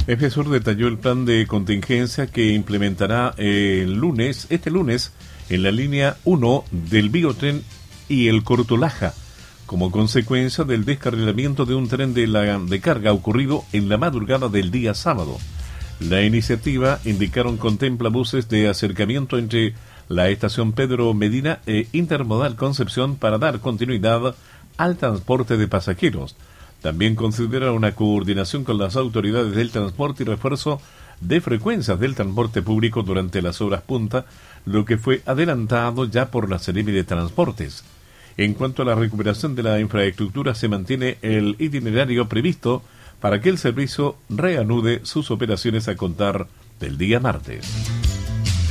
EFESUR detalló el plan de contingencia que implementará este lunes, en la línea 1 del Bigotren y el Cortolaja, como consecuencia del descarrilamiento de un tren de carga ocurrido en la madrugada del día sábado. La iniciativa, indicaron, contempla buses de acercamiento entre la estación Pedro Medina e Intermodal Concepción para dar continuidad al transporte de pasajeros. También considera una coordinación con las autoridades del transporte y refuerzo de frecuencias del transporte público durante las horas punta, lo que fue adelantado ya por la Seremi de Transportes. En cuanto a la recuperación de la infraestructura, se mantiene el itinerario previsto para que el servicio reanude sus operaciones a contar del día martes.